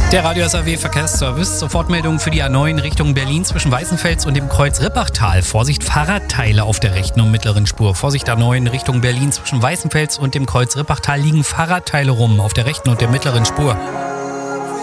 Der Radio SAW Verkehrsservice. Sofortmeldung für die A9 Richtung Berlin zwischen Weißenfels und dem Kreuz Rippachtal. Vorsicht, Fahrradteile auf der rechten und mittleren Spur. Vorsicht, A9 Richtung Berlin zwischen Weißenfels und dem Kreuz Rippachtal liegen Fahrradteile rum auf der rechten und der mittleren Spur.